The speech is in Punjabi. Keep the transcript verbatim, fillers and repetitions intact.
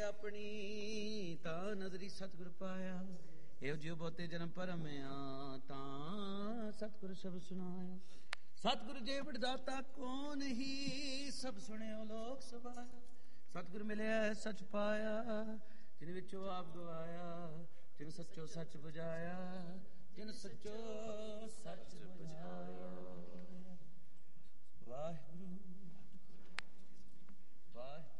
ਆਪਣੀ ਤਾਂ ਨਜ਼ਰੀ ਸਤਿਗੁਰ ਪਾਇਆ। ਇਹੋ ਜਿਉ ਬਹੁਤੇ ਜਨਮ ਭਰਮਿਆ ਤਾਂ ਸਤਿਗੁਰ ਸ਼ਬਦ ਸੁਣਾਇਆ। ਸਤਿਗੁਰ ਜੇ ਵਡਦਾਤਾ ਕੋ ਨਹੀਂ ਸਭ ਸੁਣਿਓ ਲੋਕ ਸਵਾਇਆ। ਸਤਿਗੁਰ ਮਿਲਿਆ ਸੱਚ ਪਾਇਆ ਜਿਨ ਵਿੱਚੋਂ ਆਪ ਗਵਾਇਆ। ਜਿਨ ਸੱਚੋ ਸੱਚ ਬੁਝਾਇਆ ਜਿਨ ਸੱਚੋ ਸੱਚ ਬੁਝਾਇਆ। ਵਾਹਿਗੁਰੂ ਵਾਹਿਗੁਰੂ।